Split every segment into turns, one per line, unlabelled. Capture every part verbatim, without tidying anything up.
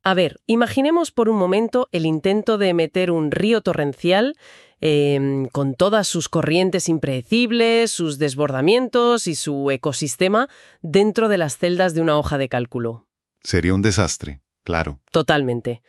A ver, imaginemos por un momento el intento de meter un río torrencial eh, con todas sus corrientes impredecibles, sus desbordamientos y su ecosistema dentro de las celdas de una hoja de cálculo.
Sería un desastre, claro.
Totalmente.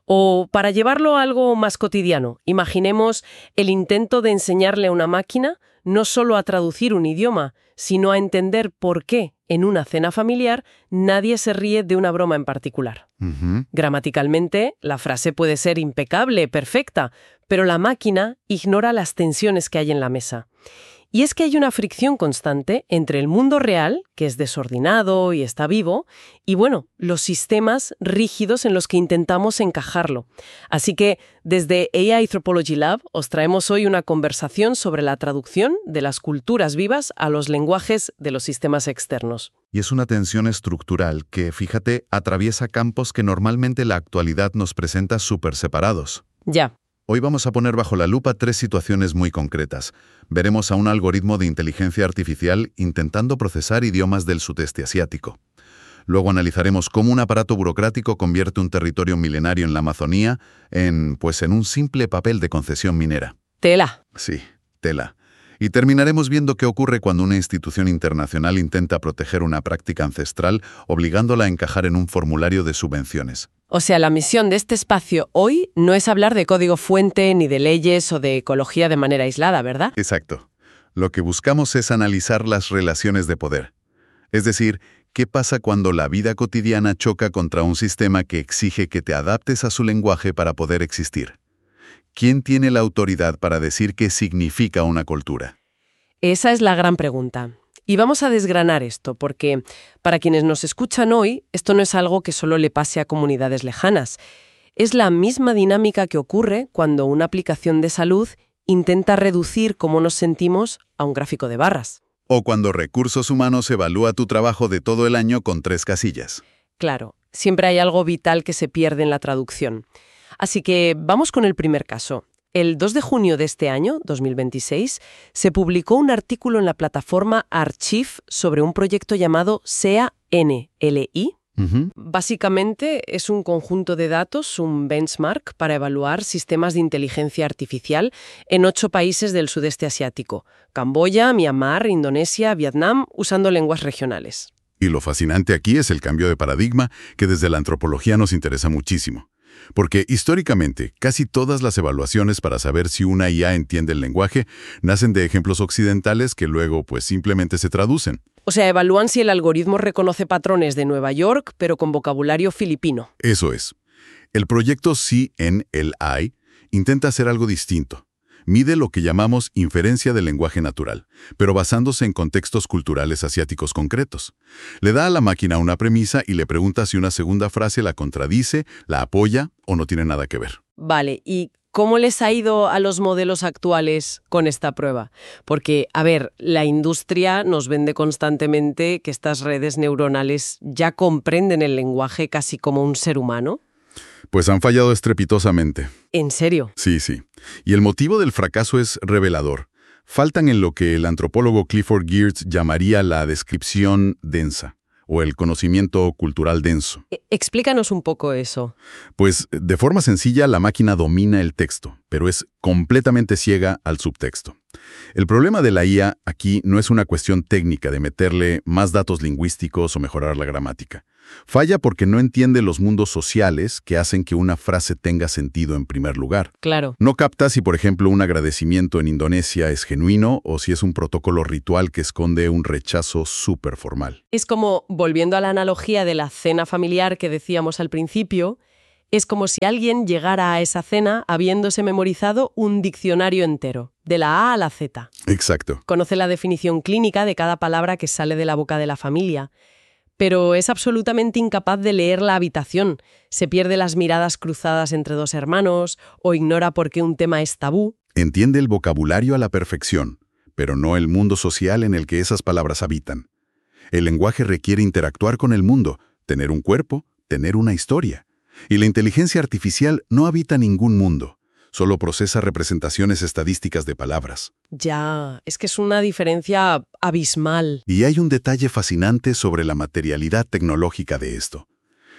O para llevarlo a algo más cotidiano, imaginemos el intento de enseñarle a una máquina no solo a traducir un idioma, sino a entender por qué en una cena familiar nadie se ríe de una broma en particular.
Uh-huh.
Gramaticalmente, la frase puede ser impecable, perfecta, pero la máquina ignora las tensiones que hay en la mesa. Y es que hay una fricción constante entre el mundo real, que es desordenado y está vivo, y bueno, los sistemas rígidos en los que intentamos encajarlo. Así que desde A I Anthropology Lab os traemos hoy una conversación sobre la traducción de las culturas vivas a los lenguajes de los sistemas externos.
Y es una tensión estructural que, fíjate, atraviesa campos que normalmente la actualidad nos presenta súper separados.
Ya.
Hoy vamos a poner bajo la lupa tres situaciones muy concretas. Veremos a un algoritmo de inteligencia artificial intentando procesar idiomas del sudeste asiático. Luego analizaremos cómo un aparato burocrático convierte un territorio milenario en la Amazonía en, pues, en un simple papel de concesión minera.
Tela.
Sí, tela. Y terminaremos viendo qué ocurre cuando una institución internacional intenta proteger una práctica ancestral obligándola a encajar en un formulario de subvenciones.
O sea, la misión de este espacio hoy no es hablar de código fuente, ni de leyes o de ecología de manera aislada, ¿verdad?
Exacto. Lo que buscamos es analizar las relaciones de poder. Es decir, ¿qué pasa cuando la vida cotidiana choca contra un sistema que exige que te adaptes a su lenguaje para poder existir? ¿Quién tiene la autoridad para decir qué significa una cultura?
Esa es la gran pregunta. Y vamos a desgranar esto, porque para quienes nos escuchan hoy, esto no es algo que solo le pase a comunidades lejanas. Es la misma dinámica que ocurre cuando una aplicación de salud intenta reducir cómo nos sentimos a un gráfico de barras.
O cuando Recursos Humanos evalúa tu trabajo de todo el año con tres casillas.
Claro, siempre hay algo vital que se pierde en la traducción. Así que vamos con el primer caso. El dos de junio de este año, dos mil veintiséis, se publicó un artículo en la plataforma Archive sobre un proyecto llamado SEA N L I.
Uh-huh.
Básicamente es un conjunto de datos, un benchmark para evaluar sistemas de inteligencia artificial en ocho países del sudeste asiático: Camboya, Myanmar, Indonesia, Vietnam, usando lenguas regionales.
Y lo fascinante aquí es el cambio de paradigma que desde la antropología nos interesa muchísimo. Porque históricamente, casi todas las evaluaciones para saber si una I A entiende el lenguaje nacen de ejemplos occidentales que luego pues simplemente se traducen.
O sea, evalúan si el algoritmo reconoce patrones de Nueva York, pero con vocabulario filipino.
Eso es. El proyecto C N L I intenta hacer algo distinto. Mide lo que llamamos inferencia del lenguaje natural, pero basándose en contextos culturales asiáticos concretos. Le da a la máquina una premisa y le pregunta si una segunda frase la contradice, la apoya o no tiene nada que ver.
Vale, ¿y cómo les ha ido a los modelos actuales con esta prueba? Porque, a ver, la industria nos vende constantemente que estas redes neuronales ya comprenden el lenguaje casi como un ser humano.
Pues han fallado estrepitosamente.
¿En serio?
Sí, sí. Y el motivo del fracaso es revelador. Faltan en lo que el antropólogo Clifford Geertz llamaría la descripción densa, o el conocimiento cultural denso.
E- explícanos un poco eso.
Pues, de forma sencilla, la máquina domina el texto, pero es completamente ciega al subtexto. El problema de la I A aquí no es una cuestión técnica de meterle más datos lingüísticos o mejorar la gramática. Falla porque no entiende los mundos sociales que hacen que una frase tenga sentido en primer lugar.
Claro.
No capta si, por ejemplo, un agradecimiento en Indonesia es genuino o si es un protocolo ritual que esconde un rechazo súper formal.
Es como, volviendo a la analogía de la cena familiar que decíamos al principio, es como si alguien llegara a esa cena habiéndose memorizado un diccionario entero, de la A a la Z.
Exacto.
Conoce la definición clínica de cada palabra que sale de la boca de la familia, pero es absolutamente incapaz de leer la habitación. Se pierde las miradas cruzadas entre dos hermanos o ignora por qué un tema es tabú.
Entiende el vocabulario a la perfección, pero no el mundo social en el que esas palabras habitan. El lenguaje requiere interactuar con el mundo, tener un cuerpo, tener una historia. Y la inteligencia artificial no habita ningún mundo, solo procesa representaciones estadísticas de palabras.
Ya, es que es una diferencia abismal.
Y hay un detalle fascinante sobre la materialidad tecnológica de esto.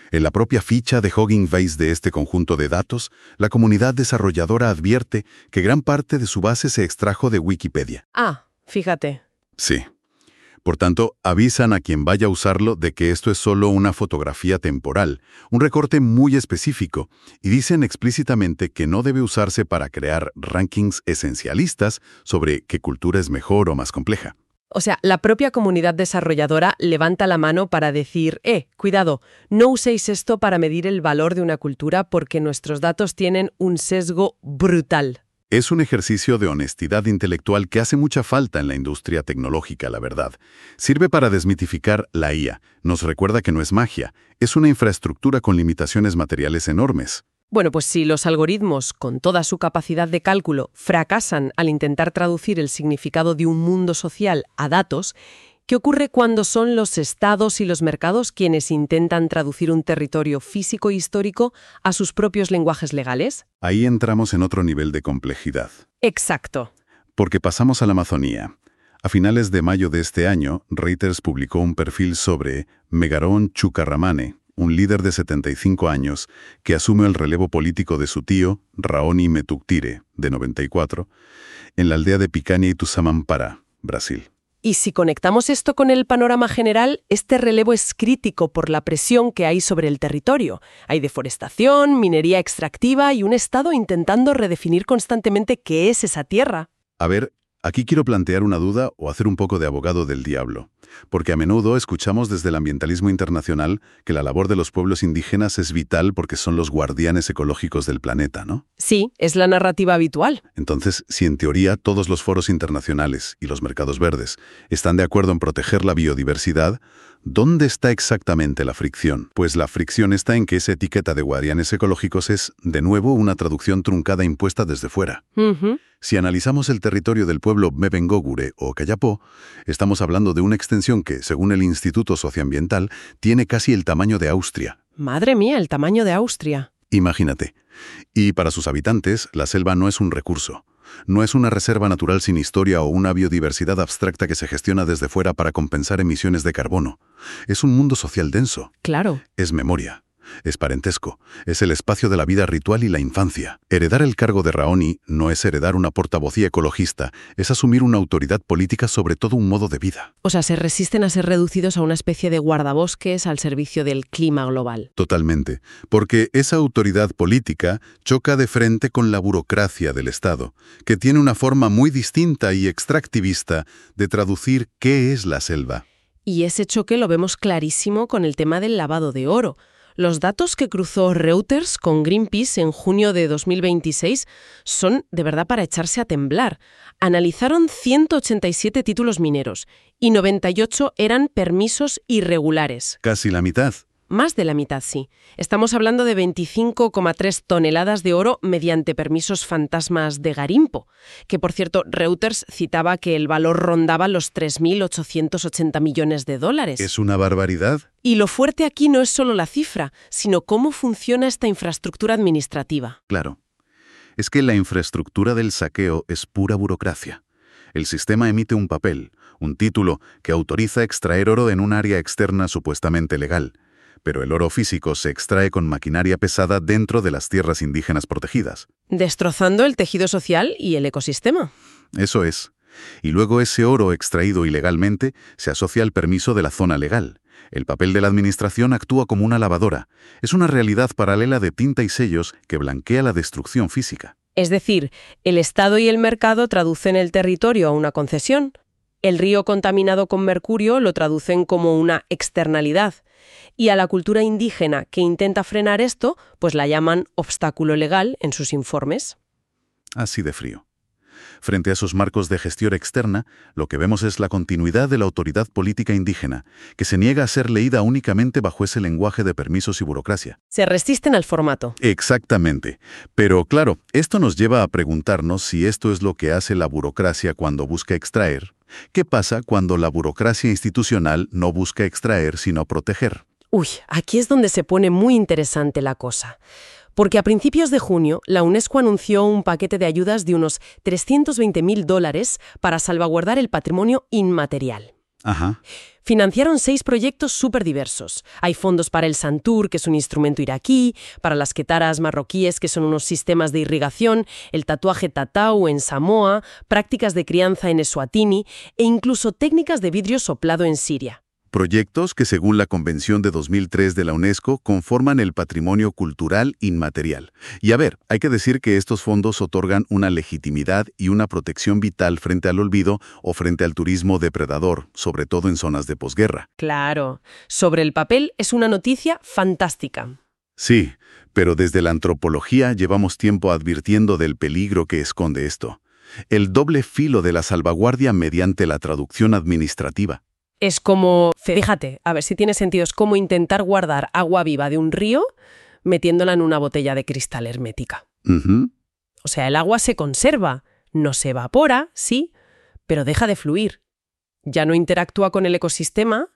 En la propia ficha de Hugging Face de este conjunto de datos, la comunidad desarrolladora advierte que gran parte de su base se extrajo de Wikipedia.
Ah, fíjate.
Sí. Por tanto, avisan a quien vaya a usarlo de que esto es solo una fotografía temporal, un recorte muy específico, y dicen explícitamente que no debe usarse para crear rankings esencialistas sobre qué cultura es mejor o más compleja.
O sea, la propia comunidad desarrolladora levanta la mano para decir, eh, cuidado, no uséis esto para medir el valor de una cultura porque nuestros datos tienen un sesgo brutal.
Es un ejercicio de honestidad intelectual que hace mucha falta en la industria tecnológica, la verdad. Sirve para desmitificar la I A. Nos recuerda que no es magia, es una infraestructura con limitaciones materiales enormes.
Bueno, pues si los algoritmos, con toda su capacidad de cálculo, fracasan al intentar traducir el significado de un mundo social a datos, ¿qué ocurre cuando son los estados y los mercados quienes intentan traducir un territorio físico e histórico a sus propios lenguajes legales?
Ahí entramos en otro nivel de complejidad.
Exacto.
Porque pasamos a la Amazonía. A finales de mayo de este año, Reuters publicó un perfil sobre Megaron Chucarramane, un líder de setenta y cinco años que asume el relevo político de su tío, Raoni Metuktire, de noventa y cuatro, en la aldea de Picania y Tuzamampará, Brasil.
Y si conectamos esto con el panorama general, este relevo es crítico por la presión que hay sobre el territorio. Hay deforestación, minería extractiva y un Estado intentando redefinir constantemente qué es esa tierra.
A ver, aquí quiero plantear una duda o hacer un poco de abogado del diablo, porque a menudo escuchamos desde el ambientalismo internacional que la labor de los pueblos indígenas es vital porque son los guardianes ecológicos del planeta, ¿no?
Sí, es la narrativa habitual.
Entonces, si en teoría todos los foros internacionales y los mercados verdes están de acuerdo en proteger la biodiversidad, ¿dónde está exactamente la fricción? Pues la fricción está en que esa etiqueta de guardianes ecológicos es, de nuevo, una traducción truncada impuesta desde fuera.
Uh-huh.
Si analizamos el territorio del pueblo Mbengogure o Kayapó, estamos hablando de una extensión que, según el Instituto Socioambiental, tiene casi el tamaño de Austria.
Madre mía, el tamaño de Austria.
Imagínate. Y para sus habitantes, la selva no es un recurso. No es una reserva natural sin historia o una biodiversidad abstracta que se gestiona desde fuera para compensar emisiones de carbono. Es un mundo social denso.
Claro.
Es memoria. Es parentesco, es el espacio de la vida ritual y la infancia. Heredar el cargo de Raoni no es heredar una portavocía ecologista, es asumir una autoridad política sobre todo un modo de vida.
O sea, se resisten a ser reducidos a una especie de guardabosques al servicio del clima global.
Totalmente, porque esa autoridad política choca de frente con la burocracia del Estado, que tiene una forma muy distinta y extractivista de traducir qué es la selva.
Y ese choque lo vemos clarísimo con el tema del lavado de oro. Los datos que cruzó Reuters con Greenpeace en junio de dos mil veintiséis son de verdad para echarse a temblar. Analizaron ciento ochenta y siete títulos mineros y noventa y ocho eran permisos irregulares.
Casi la mitad.
Más de la mitad, sí. Estamos hablando de veinticinco coma tres toneladas de oro mediante permisos fantasmas de garimpo, que por cierto Reuters citaba que el valor rondaba los tres mil ochocientos ochenta millones de dólares.
Es una barbaridad.
Y lo fuerte aquí no es solo la cifra, sino cómo funciona esta infraestructura administrativa.
Claro. Es que la infraestructura del saqueo es pura burocracia. El sistema emite un papel, un título, que autoriza extraer oro en un área externa supuestamente legal. Pero el oro físico se extrae con maquinaria pesada dentro de las tierras indígenas protegidas.
Destrozando el tejido social y el ecosistema.
Eso es. Y luego ese oro extraído ilegalmente se asocia al permiso de la zona legal. El papel de la administración actúa como una lavadora. Es una realidad paralela de tinta y sellos que blanquea la destrucción física.
Es decir, el Estado y el mercado traducen el territorio a una concesión. El río contaminado con mercurio lo traducen como una externalidad. Y a la cultura indígena que intenta frenar esto, pues la llaman obstáculo legal en sus informes.
Así de frío. Frente a esos marcos de gestión externa, lo que vemos es la continuidad de la autoridad política indígena, que se niega a ser leída únicamente bajo ese lenguaje de permisos y burocracia.
Se resisten al formato.
Exactamente. Pero claro, esto nos lleva a preguntarnos si esto es lo que hace la burocracia cuando busca extraer. ¿Qué pasa cuando la burocracia institucional no busca extraer sino proteger?
Uy, aquí es donde se pone muy interesante la cosa. Porque a principios de junio, la UNESCO anunció un paquete de ayudas de unos trescientos veinte mil dólares para salvaguardar el patrimonio inmaterial.
Ajá.
Financiaron seis proyectos súper diversos. Hay fondos para el santur, que es un instrumento iraquí, para las quetaras marroquíes, que son unos sistemas de irrigación, el tatuaje tatau en Samoa, prácticas de crianza en Eswatini e incluso técnicas de vidrio soplado en Siria.
Proyectos que, según la Convención de dos mil tres de la UNESCO, conforman el patrimonio cultural inmaterial. Y a ver, hay que decir que estos fondos otorgan una legitimidad y una protección vital frente al olvido o frente al turismo depredador, sobre todo en zonas de posguerra.
Claro, sobre el papel es una noticia fantástica.
Sí, pero desde la antropología llevamos tiempo advirtiendo del peligro que esconde esto. El doble filo de la salvaguardia mediante la traducción administrativa.
Es como, fíjate, a ver si tiene sentido, es como intentar guardar agua viva de un río metiéndola en una botella de cristal hermética.
Uh-huh.
O sea, el agua se conserva, no se evapora, sí, pero deja de fluir. Ya no interactúa con el ecosistema.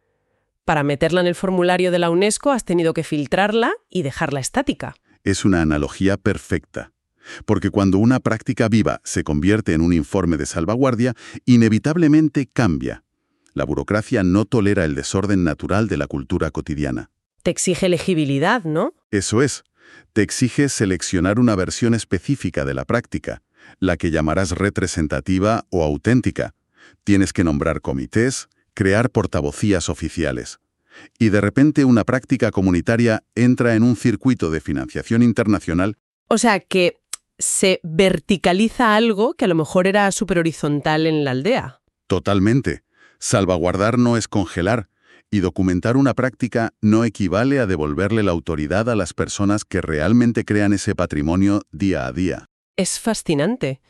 Para meterla en el formulario de la UNESCO has tenido que filtrarla y dejarla estática.
Es una analogía perfecta. Porque cuando una práctica viva se convierte en un informe de salvaguardia, inevitablemente cambia. La burocracia no tolera el desorden natural de la cultura cotidiana.
Te exige legibilidad, ¿no?
Eso es. Te exige seleccionar una versión específica de la práctica, la que llamarás representativa o auténtica. Tienes que nombrar comités, crear portavocías oficiales. Y de repente una práctica comunitaria entra en un circuito de financiación internacional.
O sea, que se verticaliza algo que a lo mejor era súper horizontal en la aldea.
Totalmente. Salvaguardar no es congelar, y documentar una práctica no equivale a devolverle la autoridad a las personas que realmente crean ese patrimonio día a día.
Es fascinante.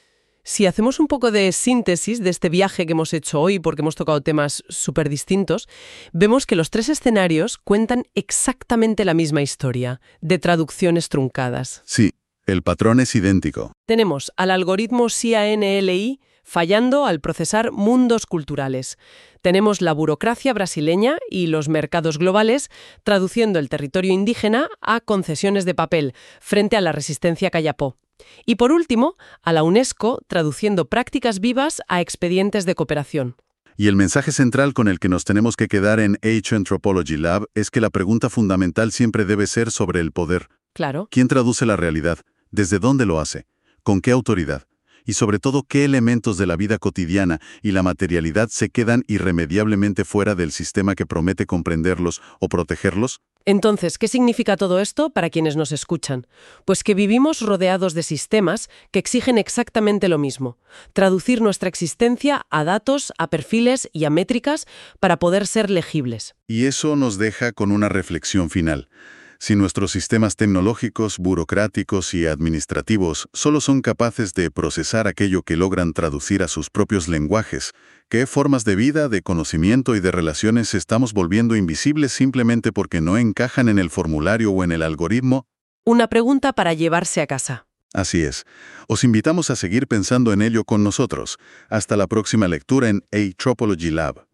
Si hacemos un poco de síntesis de este viaje que hemos hecho hoy, porque hemos tocado temas súper distintos, vemos que los tres escenarios cuentan exactamente la misma historia, de traducciones truncadas.
Sí, el patrón es idéntico.
Tenemos al algoritmo C I A N L I fallando al procesar mundos culturales. Tenemos la burocracia brasileña y los mercados globales traduciendo el territorio indígena a concesiones de papel frente a la resistencia Cayapó. Y por último, a la UNESCO traduciendo prácticas vivas a expedientes de cooperación.
Y el mensaje central con el que nos tenemos que quedar en H Anthropology Lab es que la pregunta fundamental siempre debe ser sobre el poder.
Claro.
¿Quién traduce la realidad? ¿Desde dónde lo hace? ¿Con qué autoridad? Y sobre todo, ¿qué elementos de la vida cotidiana y la materialidad se quedan irremediablemente fuera del sistema que promete comprenderlos o protegerlos?
Entonces, ¿qué significa todo esto para quienes nos escuchan? Pues que vivimos rodeados de sistemas que exigen exactamente lo mismo: traducir nuestra existencia a datos, a perfiles y a métricas para poder ser legibles.
Y eso nos deja con una reflexión final. Si nuestros sistemas tecnológicos, burocráticos y administrativos solo son capaces de procesar aquello que logran traducir a sus propios lenguajes, ¿qué formas de vida, de conocimiento y de relaciones estamos volviendo invisibles simplemente porque no encajan en el formulario o en el algoritmo?
Una pregunta para llevarse a casa.
Así es. Os invitamos a seguir pensando en ello con nosotros. Hasta la próxima lectura en Anthropology Lab.